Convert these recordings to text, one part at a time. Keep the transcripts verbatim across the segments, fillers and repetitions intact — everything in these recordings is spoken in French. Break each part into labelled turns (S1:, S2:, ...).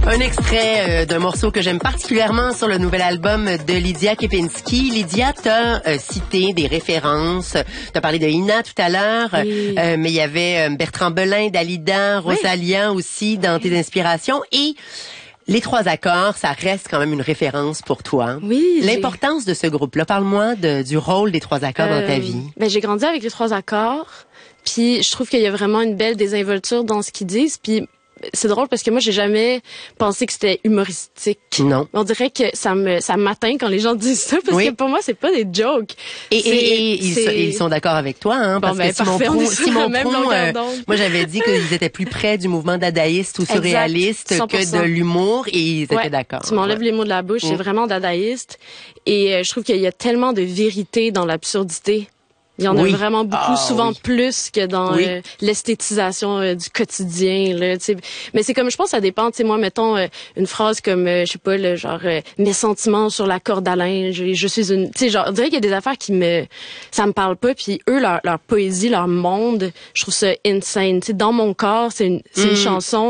S1: Un extrait euh, d'un morceau que j'aime particulièrement sur le nouvel album de Lydia Kepinski. Lydia, t'as euh, cité des références. T'as parlé de Ina tout à l'heure, oui. euh, mais il y avait euh, Bertrand Belin, Dalida, Rosalia oui. aussi dans tes inspirations. Et les trois accords, ça reste quand même une référence pour toi.
S2: Oui.
S1: L'importance de ce groupe-là, parle-moi de, du rôle des trois accords euh, dans ta vie.
S2: Ben j'ai grandi avec les trois accords, puis je trouve qu'il y a vraiment une belle désinvolture dans ce qu'ils disent, puis c'est drôle parce que moi j'ai jamais pensé que c'était humoristique.
S1: Non.
S2: On dirait que ça me ça m'atteint quand les gens disent ça parce oui. que pour moi c'est pas des jokes.
S1: Et, et, et ils, sont, ils sont d'accord avec toi hein
S2: bon,
S1: parce
S2: ben,
S1: que Simon
S2: parfait,
S1: Prou, Simon Prou euh, moi j'avais dit qu'ils étaient plus près du mouvement dadaïste ou surréaliste exact, que de l'humour et ils étaient
S2: ouais,
S1: d'accord.
S2: Tu m'enlèves ouais. les mots de la bouche, mmh. c'est vraiment dadaïste et euh, je trouve qu'il y a tellement de vérité dans l'absurdité. Il y en
S1: oui.
S2: a vraiment beaucoup, ah, souvent oui. plus que dans
S1: oui.
S2: euh, l'esthétisation euh, du quotidien. Là, t'sais. Mais c'est comme, je pense, ça dépend. Tu sais, moi, mettons euh, une phrase comme, euh, je sais pas, le genre euh, mes sentiments sur la corde à linge. Je, je suis une, tu sais, genre, on dirait qu'il y a des affaires qui me, ça me parle pas. Puis eux, leur, leur poésie, leur monde, je trouve ça insane. Tu sais, dans mon corps, c'est une, c'est mm. une chanson.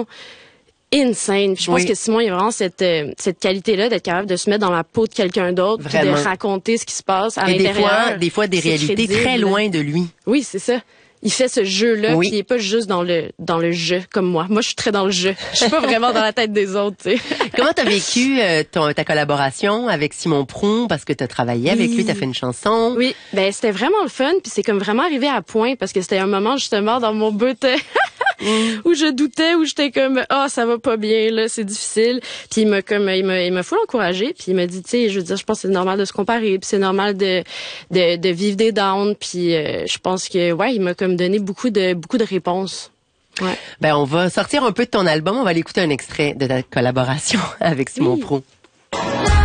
S2: Insane. Puis je pense oui. que Simon, il y a vraiment cette euh, cette qualité-là d'être capable de se mettre dans la peau de quelqu'un d'autre, puis de raconter ce qui se passe à
S1: Et
S2: l'intérieur.
S1: Des fois, des fois des réalités crédible. Très loin de lui.
S2: Oui, c'est ça. Il fait ce jeu-là, oui. puis il est pas juste dans le dans le jeu comme moi. Moi, je suis très dans le jeu. Je suis pas vraiment dans la tête des autres. Tu sais.
S1: Comment t'as vécu euh, ton, ta collaboration avec Simon Prou parce que t'as travaillé avec oui. lui, t'as fait une chanson.
S2: Oui, ben c'était vraiment le fun, puis c'est comme vraiment arrivé à point parce que c'était un moment justement dans mon but mm. où je doutais, où j'étais comme ah oh, ça va pas bien là, c'est difficile. Puis il m'a comme il m'a il m'a full encouragé, puis il m'a dit tu sais, je veux dire, je pense que c'est normal de se comparer, puis c'est normal de de de vivre des downs, puis euh, je pense que ouais, il m'a comme donné beaucoup de beaucoup de réponses. Ouais.
S1: Ben on va sortir un peu de ton album, on va aller écouter un extrait de ta collaboration avec Simon oui. Prou.